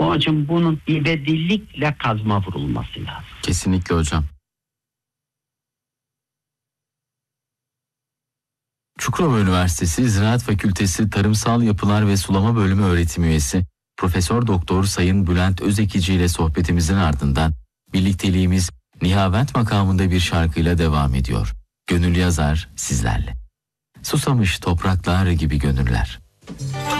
Onun için bunun ivedilikle kazma vurulması lazım. Kesinlikle hocam. Çukurova Üniversitesi Ziraat Fakültesi Tarımsal Yapılar ve Sulama Bölümü öğretim üyesi Profesör Doktor Sayın Bülent Özekici ile sohbetimizin ardından birlikteliğimiz Nihavent makamında bir şarkıyla devam ediyor. Gönül yazar sizlerle. Susamış topraklar gibi gönüller.